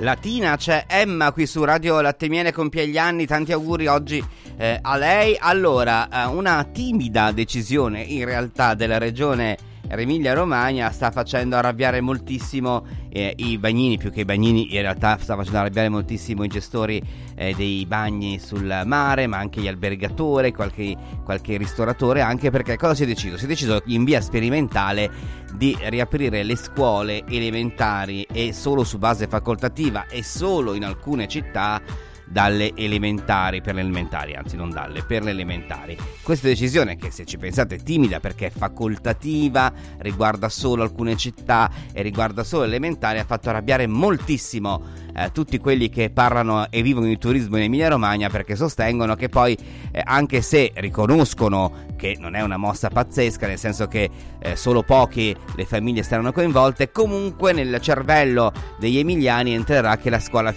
Latina. C'è Emma qui su Radio Latte e Miele, compie gli anni, tanti auguri oggi a lei. Allora, una timida decisione in realtà della regione Emilia Romagna sta facendo arrabbiare moltissimo i bagnini, più che i bagnini in realtà sta facendo arrabbiare moltissimo i gestori dei bagni sul mare, ma anche gli albergatori, qualche ristoratore, anche perché cosa si è deciso? Si è deciso in via sperimentale di riaprire le scuole elementari, e solo su base facoltativa e solo in alcune città dalle elementari, per le elementari, anzi non dalle, per le elementari. Questa decisione, che se ci pensate è timida perché è facoltativa, riguarda solo alcune città e riguarda solo le elementari, ha fatto arrabbiare moltissimo tutti quelli che parlano e vivono di turismo in Emilia Romagna, perché sostengono che poi anche se riconoscono che non è una mossa pazzesca, nel senso che solo pochi le famiglie saranno coinvolte, comunque nel cervello degli emiliani entrerà che la scuola